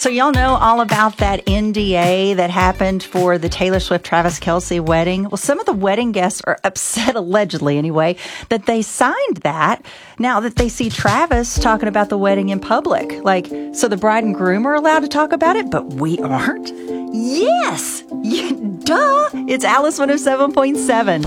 So y'all know all about that NDA that happened for the Taylor Swift-Travis Kelce wedding? Well, some of the wedding guests are upset, allegedly anyway, that they signed that now that they see Travis talking about the wedding in public. Like, so the bride and groom are allowed to talk about it, but we aren't? Yes! Duh! It's Alice 107.7.